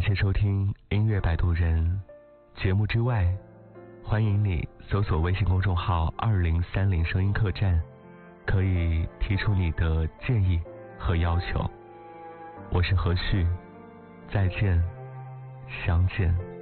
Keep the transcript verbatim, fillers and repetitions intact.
谢收听音乐摆渡人。节目之外，欢迎你搜索微信公众号二零三零声音客栈，可以提出你的建议和要求。我是何旭，再见，相见。